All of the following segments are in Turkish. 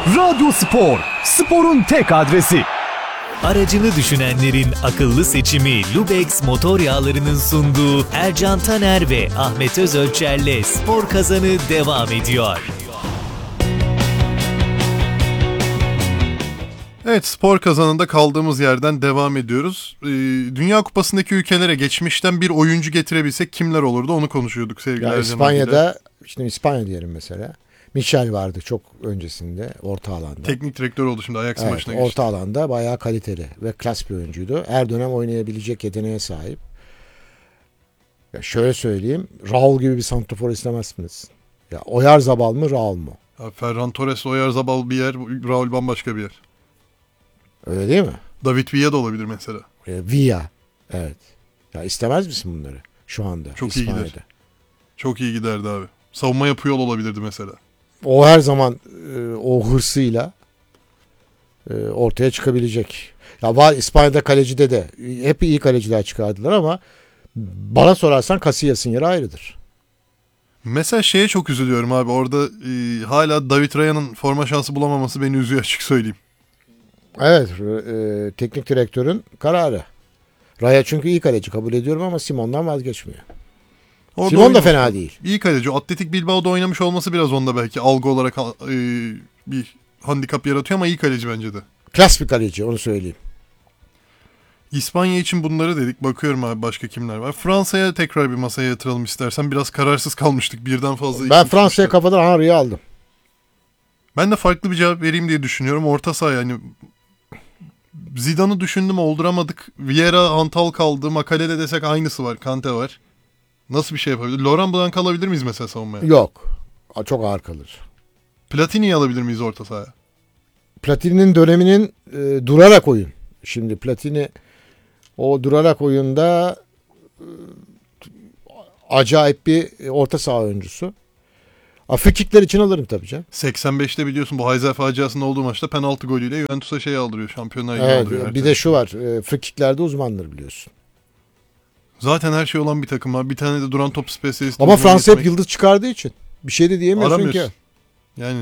Radyo Spor, sporun tek adresi. Aracını düşünenlerin akıllı seçimi Lubex Motor Yağları'nın sunduğu Ercan Taner ve Ahmet Özölçer'le Spor Kazanı devam ediyor. Evet, Spor Kazanı'nda kaldığımız yerden devam ediyoruz. Dünya Kupası'ndaki ülkelere geçmişten bir oyuncu getirebilsek kimler olurdu onu konuşuyorduk sevgili Ercan. İspanya'da, şimdi İspanya diyelim mesela. Michel vardı çok öncesinde orta alanda. Teknik direktör oldu şimdi Ajax'ın başına geçti. Orta alanda bayağı kaliteli ve klas bir oyuncuydu. Her dönem oynayabilecek yeteneğe sahip. Ya şöyle söyleyeyim, Raul gibi bir santrafor istemezsiniz. Ya Oyarzabal mı Raul mu? Ya Ferran Torres, Oyarzabal bir yer, Raul bambaşka bir yer. Öyle değil mi? David Villa da olabilir mesela. Villa. Evet. Ya istemez misin bunları şu anda? Çok İspanya'da. iyi gider. Çok iyi giderdi abi. Savunma yapıyor olabilirdi mesela. O her zaman o hırsıyla ortaya çıkabilecek. Ya var İspanya'da kalecide de hep iyi kaleciler çıkardılar ama bana sorarsan Casillas'ın yeri ayrıdır. Mesela şeye çok üzülüyorum abi. Orada hala David Raya'nın forma şansı bulamaması beni üzüyor açık söyleyeyim. Evet, teknik direktörün kararı. Raya çünkü iyi kaleci kabul ediyorum ama Simon'dan vazgeçmiyor. Orada Simon da fena değil. İyi kaleci. Atletik Bilbao'da oynamış olması biraz onda belki algı olarak bir handikap yaratıyor ama iyi kaleci bence de. Klas bir kaleci, onu söyleyeyim. İspanya için bunları dedik. Bakıyorum abi başka kimler var. Fransa'ya tekrar bir masaya yatıralım istersen. Biraz kararsız kalmıştık. Birden fazla. Ben Fransa'ya kafadan Henry'i aldım. Ben de farklı bir cevap vereyim diye düşünüyorum. Orta saha yani. Zidane'ı düşündüm, olduramadık. Vieira, Antal kaldı. Makale'de desek aynısı var. Kante var. Nasıl bir şey yapabilir? Laurent Blanc alabilir miyiz mesela savunmaya? Yok. Çok ağır kalır. Platini'yi alabilir miyiz orta sahaya? Platini'nin döneminin durarak oyun. Şimdi Platini o durarak oyunda acayip bir orta saha oyuncusu. Frikikler için alırım tabii canım. 85'te biliyorsun bu Hayzel faciasında olduğu maçta penaltı golüyle Juventus'a şey aldırıyor. Şampiyonlar Ligi aldırıyor. Evet, bir de şu var. Frikiklerde uzmandır biliyorsun. Zaten her şey olan bir takım var. Bir tane de duran top spesiyalisti. Ama Fransa hep yıldız çıkardığı için bir şey de diyemiyorsun ki. Yani.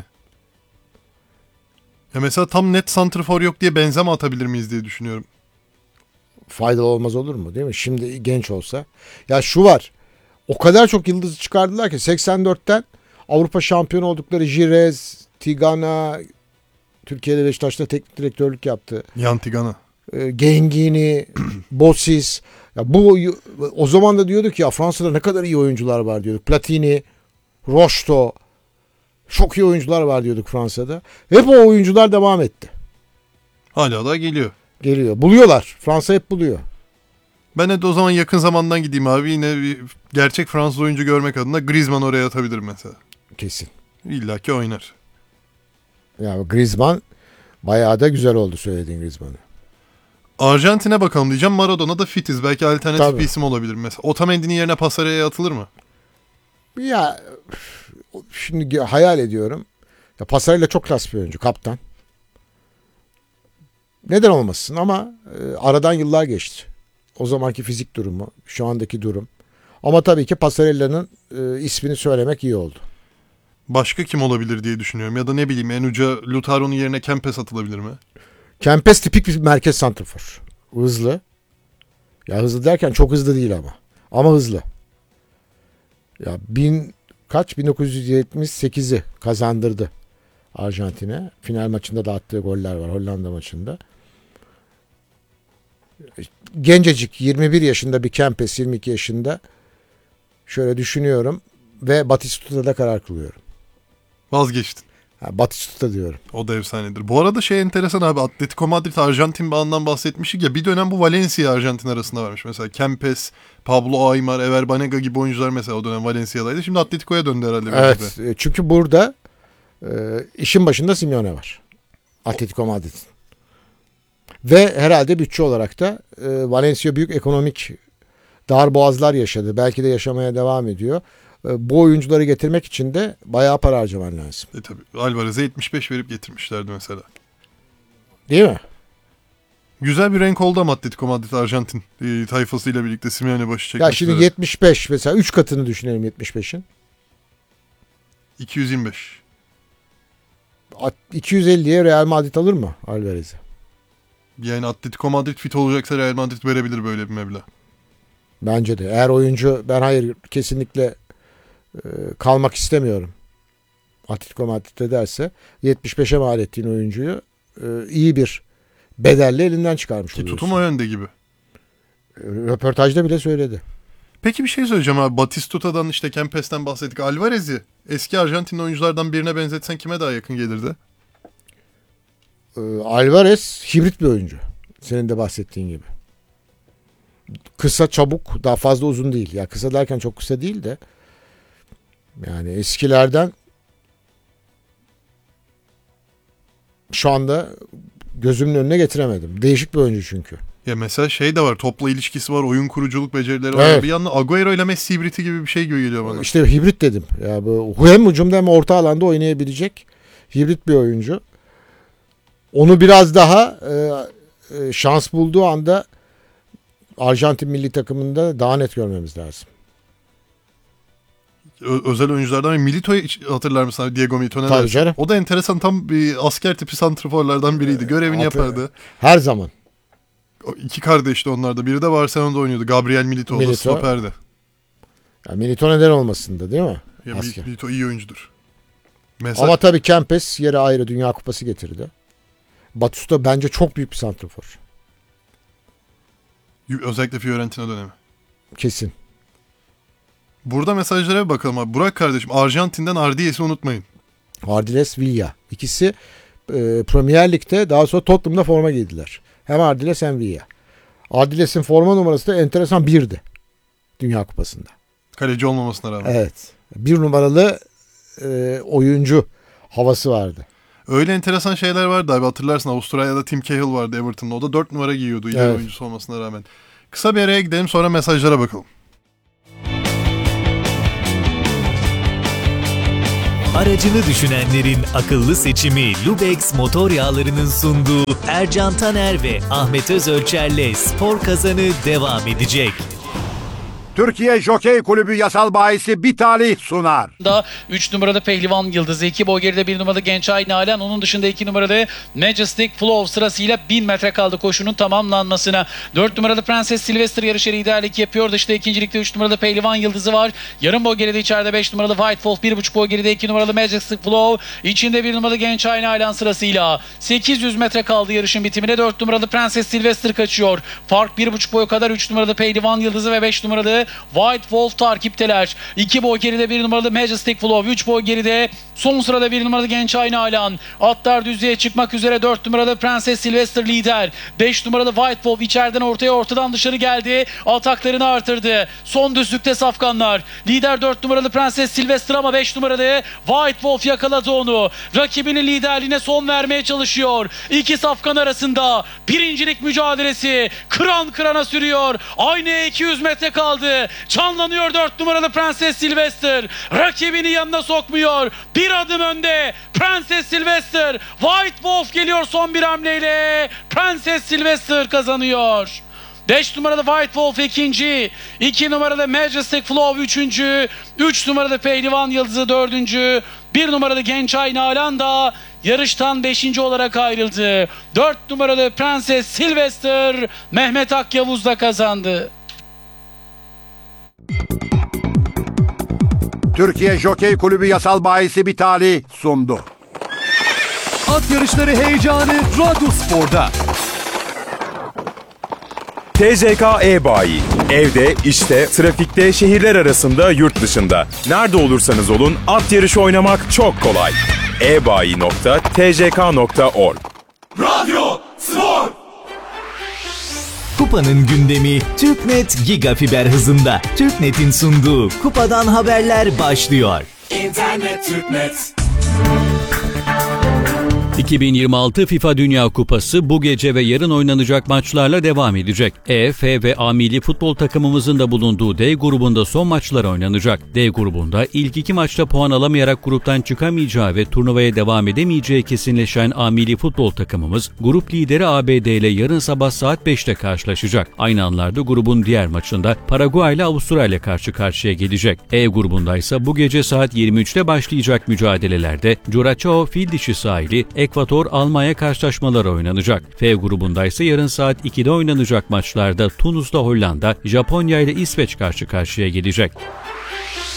Ya mesela tam net santrfor yok diye Benzema atabilir miyiz diye düşünüyorum. Faydalı olmaz olur mu değil mi? Şimdi genç olsa. Ya şu var. O kadar çok yıldız çıkardılar ki 84'ten Avrupa şampiyonu oldukları Jirez, Tigana, Türkiye'de Beşiktaş'ta teknik direktörlük yaptı. Yan Tigana. Gengini, Bosis. Ya bu o zaman da diyorduk ya Fransa'da ne kadar iyi oyuncular var diyorduk. Platini, Rocheteau. Çok iyi oyuncular var diyorduk Fransa'da. Hep o oyuncular devam etti. Hala da geliyor. Geliyor. Buluyorlar. Fransa hep buluyor. Ben de o zaman yakın zamandan gideyim abi. Yine bir gerçek Fransız oyuncu görmek adına Griezmann oraya atabilirim mesela. Kesin. İlla ki oynar. Ya Griezmann bayağı da güzel oldu söylediğin Griezmann'ı. Arjantin'e bakalım diyeceğim. Maradona da fitiz. Belki alternatif Tabii. bir isim olabilir mesela. Otamendi'nin yerine Pasarella'ya atılır mı? Ya şimdi hayal ediyorum. Ya Pasarella çok klas bir oyuncu. Kaptan. Neden olmasın ama aradan yıllar geçti. O zamanki fizik durumu, şu andaki durum. Ama tabii ki Pasarella'nın ismini söylemek iyi oldu. Başka kim olabilir diye düşünüyorum. Ya da ne bileyim en uca Lautaro'nun yerine Kempes atılabilir mi? Kempes tipik bir merkez santrafor. Hızlı. Ya hızlı derken çok hızlı değil ama. Ama hızlı. Ya 1978'i kazandırdı Arjantin'e. Final maçında da attığı goller var Hollanda maçında. Gencecik 21 yaşında bir Kempes 22 yaşında şöyle düşünüyorum ve Batistuta'da karar kılıyorum. Vazgeçtin. Batistuta diyorum. O da efsanedir. Bu arada şey enteresan abi. Atletico Madrid Arjantin bağından bahsetmiştik ya. Bir dönem bu Valencia Arjantin arasında varmış. Mesela Kempes, Pablo Aymar, Ever Banega gibi oyuncular mesela o dönem Valencia'daydı. Şimdi Atletico'ya döndü herhalde. Evet. Çünkü burada işin başında Simeone var. Atletico Madrid'in. Ve herhalde bütçe olarak da Valencia büyük ekonomik darboğazlar yaşadı. Belki de yaşamaya devam ediyor. Bu oyuncuları getirmek için de bayağı para harcaman lazım. Tabii. Alvarez'e 75 verip getirmişlerdi mesela. Değil mi? Güzel bir renk oldu ama Atletico Madrid Arjantin tayfasıyla birlikte Simeone başı çekmişler. Ya şimdi 75 mesela 3 katını düşünelim 75'in. 225. 250'ye Real Madrid alır mı Alvarez'i? Yani Atletico Madrid fit olacaksa Real Madrid verebilir böyle bir meblağ. Bence de. Eğer oyuncu ben hayır kesinlikle kalmak istemiyorum Atletico Madrid'de derse 75'e mal ettiğin oyuncuyu iyi bir bedelle elinden çıkarmış Ki oluyorsun. tutum o yönde gibi. Röportajda bile söyledi. Peki bir şey söyleyeceğim abi. Batistuta'dan işte Kempes'ten bahsettik. Alvarez'i eski Arjantin oyunculardan birine benzetsen kime daha yakın gelirdi? Alvarez hibrit bir oyuncu. Senin de bahsettiğin gibi. Kısa, çabuk, daha fazla uzun değil. Ya kısa derken çok kısa değil de yani eskilerden şu anda gözümün önüne getiremedim. Değişik bir oyuncu çünkü. Ya mesela şey de var. Topla ilişkisi var. Oyun kuruculuk becerileri var. Evet. Bir yandan Agüero ile Messi hibriti gibi bir şey geliyor bana. İşte hibrit dedim. Ya bu hem hücumda hem orta alanda oynayabilecek hibrit bir oyuncu. Onu biraz daha şans bulduğu anda Arjantin milli takımında daha net görmemiz lazım. Özel oyunculardan Milito'yu hatırlar mısın abi? Diego Milito ne Tabii dersin? canım. O da enteresan, tam bir asker tipi santrforlardan biriydi. Görevini yapardı. Her zaman. O iki kardeşti onlar da. Biri de Barcelona'da oynuyordu. Gabriel Milito. O da Milito. stoperdi. Ya Milito neden olmasın da değil mi? Ya Asker. Milito iyi oyuncudur. Mesela Ama tabii Kempes yere ayrı Dünya Kupası getirdi. Batistuta bence çok büyük bir santrafor. özellikle Fiorentina dönemi. Kesin. Burada mesajlara bir bakalım abi. Burak kardeşim, Arjantin'den Ardiyes'i unutmayın. Ardiles, Villa. İkisi Premier Lig'de daha sonra Tottenham'da forma giydiler. Hem Ardiles hem Villa. Ardiles'in forma numarası da enteresan 1'di. Dünya Kupası'nda. Kaleci olmamasına rağmen. Evet. 1 numaralı oyuncu havası vardı. Öyle enteresan şeyler vardı abi. Hatırlarsın, Avustralya'da Tim Cahill vardı Everton'da. O da 4 numara giyiyordu ileri Evet. oyuncusu olmasına rağmen. Kısa bir araya gidelim, sonra mesajlara bakalım. Aracını düşünenlerin akıllı seçimi Lubex Motor Yağları'nın sunduğu Ercan Taner ve Ahmet Özölçer'le Spor Kazanı devam edecek. Türkiye Jokey Kulübü yasal bahisi bir talih sunar. 3 numaralı Pehlivan Yıldızı, 2 boy geride 1 numaralı Gençay Nalan, onun dışında 2 numaralı Majestic Flow sırasıyla 1000 metre kaldı koşunun tamamlanmasına. 4 numaralı Prenses Sylvester yarışı liderlik yapıyor. Dışta ikincilikte 3 numaralı Pehlivan Yıldızı var. Yarım boy geride içeride 5 numaralı White Wolf, 1,5 boy geride 2 numaralı Majestic Flow, içinde 1 numaralı Gençay Nalan sırasıyla 800 metre kaldı yarışın bitimine. 4 numaralı Prenses Sylvester kaçıyor. Fark 1,5 boy kadar. 3 numaralı Pehlivan Yıldızı ve 5 numaralı White Wolf takipteler. 2 boy geride 1 numaralı Majestic Flow, 3 boy geride son sırada 1 numaralı Gençay Nalan. Atlar düzlüğe çıkmak üzere. 4 numaralı Prenses Sylvester lider. 5 numaralı White Wolf içeriden ortaya, ortadan dışarı geldi. Ataklarını artırdı. Son düzlükte safkanlar. Lider 4 numaralı Prenses Sylvester ama 5 numaralı White Wolf yakaladı onu. Rakibinin liderliğine son vermeye çalışıyor. İki safkan arasında birincilik mücadelesi kıran kırana sürüyor. Aynaya 200 metre kaldı. Canlanıyor 4 numaralı Prenses Sylvester. Rakibini yanına sokmuyor. Bir adım önde Prenses Sylvester. White Wolf geliyor son bir hamleyle. Prenses Sylvester kazanıyor. 5 numaralı White Wolf ikinci, 2 numaralı Majestic Flow üçüncü, 3 numaralı Pehlivan Yıldızı dördüncü, 1 numaralı Gençay Nalan da yarıştan 5. olarak ayrıldı. 4 numaralı Prenses Sylvester Mehmet Akyavuz da kazandı. Türkiye Jokey Kulübü yasal bahisi bir talih sundu. At yarışları heyecanı Radyo Spor'da. TCK E-Bayi. Evde, işte, trafikte, şehirler arasında, yurt dışında. Nerede olursanız olun at yarışı oynamak çok kolay. ebayi.tck.org. Radyo Spor. Kupanın gündemi TürkNet Gigafiber hızında. TürkNet'in sunduğu Kupadan Haberler başlıyor. İnternet TürkNet. 2026 FIFA Dünya Kupası bu gece ve yarın oynanacak maçlarla devam edecek. E, F ve A milli futbol takımımızın da bulunduğu D grubunda son maçlar oynanacak. D grubunda ilk 2 maçta puan alamayarak gruptan çıkamayacağı ve turnuvaya devam edemeyeceği kesinleşen A milli futbol takımımız, grup lideri ABD ile yarın sabah saat 5'te karşılaşacak. Aynı anlarda grubun diğer maçında Paraguay ile Avustralya karşı karşıya gelecek. E grubunda ise bu gece saat 23'te başlayacak mücadelelerde Curaçao Fil Dişi sahili Ekvator Almanya karşılaşmaları oynanacak. F grubunda ise yarın saat 2'de oynanacak maçlarda Tunus'la Hollanda, Japonya ile İsveç karşı karşıya gelecek.